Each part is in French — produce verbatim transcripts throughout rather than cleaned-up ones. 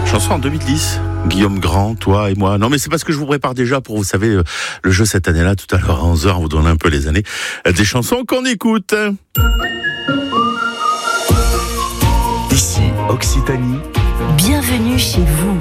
Chanson en deux mille dix, Guillaume Grand, toi et moi. Non mais c'est parce que je vous prépare déjà pour, vous savez, le jeu cette année-là, tout à l'heure à onze heures, on vous donne un peu les années des chansons qu'on écoute. Ici, Occitanie. Bienvenue chez vous.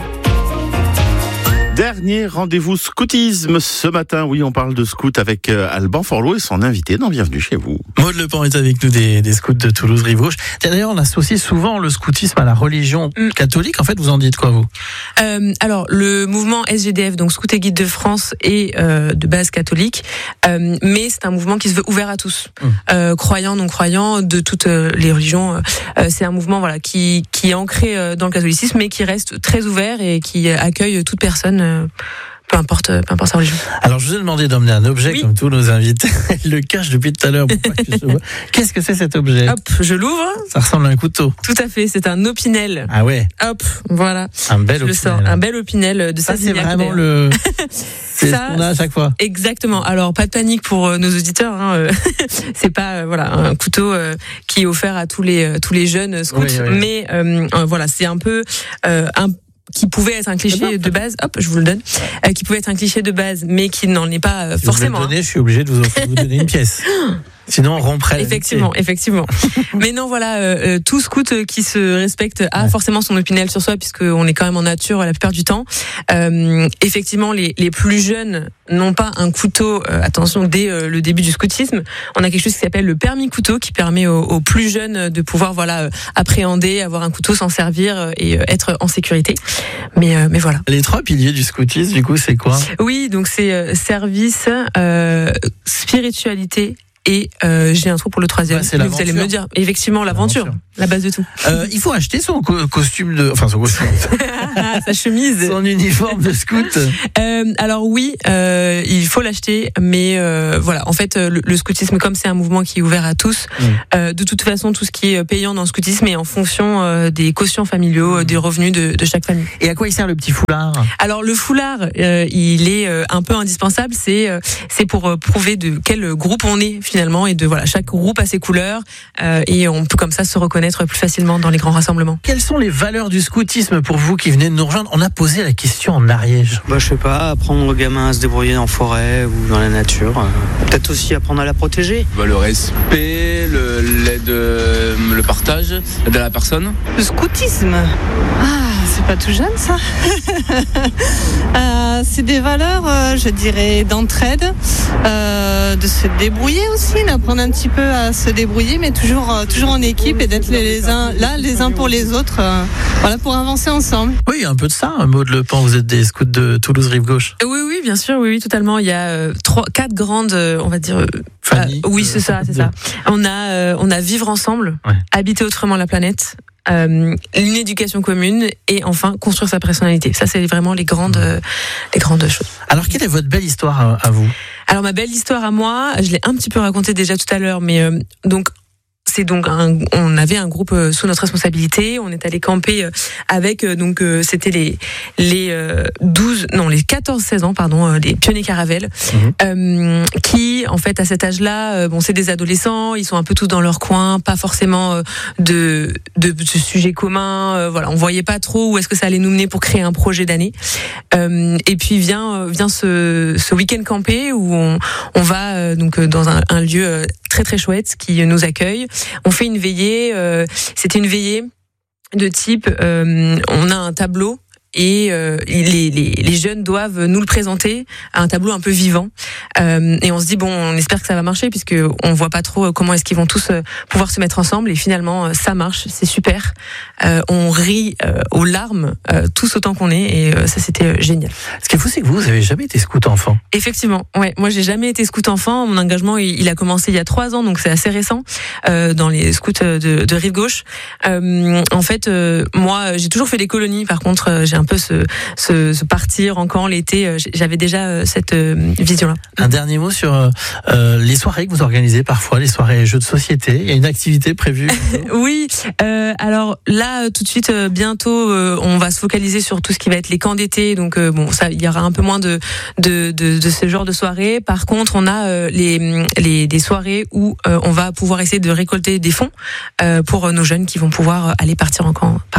Dernier rendez-vous scoutisme ce matin. Oui, on parle de scout avec Alban Forlot et son invité dans Bienvenue chez vous. Maud Lepant est avec nous des, des scouts de Toulouse Rive Gauche. D'ailleurs, on associe souvent le scoutisme à la religion catholique. En fait, vous en dites quoi, vous ? euh, Alors, le mouvement S G D F, donc Scout et Guide de France, est euh, de base catholique, euh, mais c'est un mouvement qui se veut ouvert à tous, mmh. euh, croyants, non croyants, de toutes euh, les religions. Euh, c'est un mouvement voilà qui qui est ancré euh, dans le catholicisme, mais qui reste très ouvert et qui accueille toute personne. Peu importe, peu importe sa religion. Alors, je vous ai demandé d'emmener un objet, oui. Comme tous nos invités. Il le cache depuis tout à l'heure. Qu'est-ce que c'est cet objet ? Hop, je l'ouvre. Ça ressemble à un couteau. Tout à fait, c'est un opinel. Ah ouais. Hop, voilà. Un bel je opinel. Le sors, un bel opinel de ça, Savignac. C'est vraiment le. C'est ça, ce qu'on a à chaque fois. Exactement. Alors, pas de panique pour nos auditeurs. Hein. C'est pas euh, voilà un couteau euh, qui est offert à tous les tous les jeunes scouts, oui, oui. Mais euh, voilà, c'est un peu euh, un qui pouvait être un cliché de base, hop, je vous le donne, euh, qui pouvait être un cliché de base, mais qui n'en est pas euh, si forcément. Vous me le donnez, je suis obligé de vous, vous donner une pièce. Sinon, on romprait. Effectivement, effectivement. Mais non, voilà, euh, tout scout qui se respecte a ouais. forcément son opinel sur soi, puisqu'on est quand même en nature la plupart du temps. Euh, effectivement, les, les plus jeunes n'ont pas un couteau. Euh, attention, dès euh, le début du scoutisme, on a quelque chose qui s'appelle le permis couteau, qui permet aux, aux plus jeunes de pouvoir voilà euh, appréhender, avoir un couteau, s'en servir euh, et euh, être en sécurité. Mais euh, mais voilà. Les trois piliers du scoutisme, du coup, c'est quoi ? Oui, donc c'est euh, service, euh, spiritualité. Et euh, j'ai un trou pour le troisième. Ouais, c'est vous allez me dire, effectivement, l'aventure, l'aventure. La base de tout. Euh, il faut acheter son co- costume de, enfin son costume, sa chemise, son uniforme de scout. Euh, alors oui, euh, il faut l'acheter, mais euh, voilà. En fait, le, le scoutisme, comme c'est un mouvement qui est ouvert à tous, mmh. euh, de toute façon, tout ce qui est payant dans le scoutisme est en fonction euh, des quotients familiaux, mmh. des revenus de, de chaque famille. Et à quoi il sert le petit foulard ? Alors le foulard, euh, il est euh, un peu indispensable. C'est euh, c'est pour euh, prouver de quel groupe on est. Finalement, et de voilà, chaque groupe a ses couleurs euh, et on peut comme ça se reconnaître plus facilement dans les grands rassemblements. Quelles sont les valeurs du scoutisme pour vous qui venez de nous rejoindre ? On a posé la question en Ariège. Bah, je sais pas, apprendre aux gamins à se débrouiller en forêt ou dans la nature. Euh, peut-être aussi apprendre à la protéger. Bah, le respect, le, l'aide, le partage, l'aide à la personne. Le scoutisme, ah, c'est pas tout jeune ça. euh, c'est des valeurs, euh, je dirais, d'entraide, euh, de se débrouiller aussi, d'apprendre un petit peu à se débrouiller, mais toujours, euh, toujours en équipe et d'être les, les uns, là les uns pour les autres, euh, voilà, pour avancer ensemble. Oui, un peu de ça, Maud Lepant, vous êtes des scouts de Toulouse Rive Gauche. Oui, oui, bien sûr, oui, oui, totalement. Il y a euh, trois, quatre grandes, euh, on va dire. Euh, Fanny, euh, oui, c'est ça, c'est ça. On a, euh, on a vivre ensemble, ouais. habiter autrement la planète. Euh, une éducation commune et enfin construire sa personnalité. Ça, c'est vraiment les grandes, euh, les grandes choses. Alors, quelle est votre belle histoire à, à vous ? Alors, ma belle histoire à moi, je l'ai un petit peu racontée déjà tout à l'heure, mais euh, donc. C'est donc un, on avait un groupe sous notre responsabilité. On est allé camper avec donc c'était les les douze non les quatorze seize ans pardon les pionniers Caravelle mmh. euh, qui en fait à cet âge-là bon c'est des adolescents, ils sont un peu tous dans leur coin, pas forcément de de, de sujets communs. Euh, voilà, on voyait pas trop où est-ce que ça allait nous mener pour créer un projet d'année. Euh, et puis vient vient ce ce week-end campé où on on va donc dans un, un lieu très très chouette qui nous accueille. On fait une veillée, euh, c'était une veillée de type, euh, on a un tableau et euh, les, les, les jeunes doivent nous le présenter à un tableau un peu vivant. Euh, et on se dit, bon, on espère que ça va marcher puisque on voit pas trop comment est-ce qu'ils vont tous pouvoir se mettre ensemble. Et finalement, ça marche, c'est super. Euh, on rit euh, aux larmes, euh, tous autant qu'on est, et euh, ça, c'était euh, génial. Ce qui est fou, c'est que vous, vous avez jamais été scout enfant. Effectivement, ouais. Moi, j'ai jamais été scout enfant. Mon engagement, il, il a commencé il y a trois ans, donc c'est assez récent, euh, dans les scouts de, de Rive Gauche. Euh, en fait, euh, moi, j'ai toujours fait des colonies. Par contre, euh, j'ai un peu ce, ce, ce partir en camp l'été. J'avais déjà cette vision-là. Un dernier mot sur euh, les soirées que vous organisez parfois, les soirées jeux de société. Il y a une activité prévue. Oui. Euh, alors là, tout de suite, bientôt, euh, on va se focaliser sur tout ce qui va être les camps d'été. Donc euh, bon, ça, il y aura un peu moins de de de, de ce genre de soirées. Par contre, on a euh, les les des soirées où euh, on va pouvoir essayer de récolter des fonds euh, pour nos jeunes qui vont pouvoir aller partir en camp par la suite.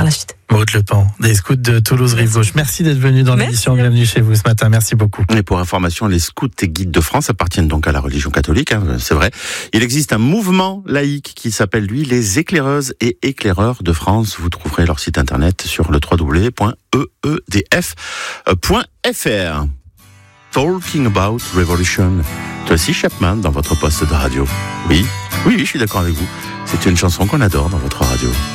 Maud Lepant, des scouts de Toulouse-Rive-Gauche. Merci d'être venu dans Merci. l'émission. Bienvenue chez vous ce matin. Merci beaucoup. Et pour information, les scouts et guides de France appartiennent donc à la religion catholique, hein, c'est vrai. Il existe un mouvement laïque qui s'appelle, lui, les éclaireuses et éclaireurs de France. Vous trouverez leur site internet sur le w w w point e e d f point f r. Talking about Revolution. Tracy Chapman dans votre poste de radio. Oui, oui, oui, je suis d'accord avec vous. C'est une chanson qu'on adore dans votre radio.